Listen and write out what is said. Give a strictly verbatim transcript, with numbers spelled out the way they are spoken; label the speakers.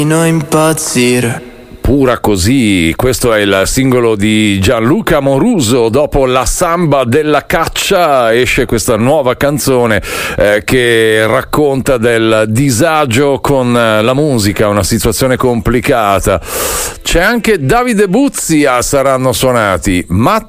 Speaker 1: Non impazzire.
Speaker 2: Pura così, questo è il singolo di Gianluca Moruso. Dopo La samba della caccia esce questa nuova canzone eh, che racconta del disagio con la musica, una situazione complicata. C'è anche Davide Buzzi a Saranno Suonati, ma